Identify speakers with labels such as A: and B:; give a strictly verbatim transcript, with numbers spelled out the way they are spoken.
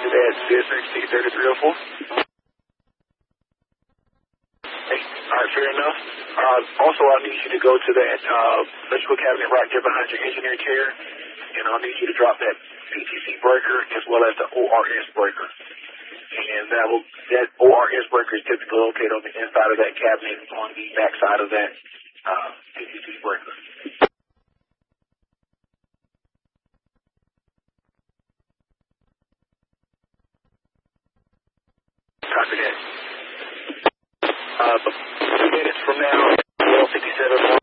A: That's C S X T thirty-three oh four. Hey, all right, fair enough. Uh, also, I need you to go to that uh, electrical cabinet right there behind your engineer chair, and I'll need you to drop that P T C breaker as well as the O R S breaker. And that will that O R S breaker is typically located on the inside of that cabinet on the back side of that uh, P T C breaker. Copy that. Uh, two minutes from now, twelve fifty-seven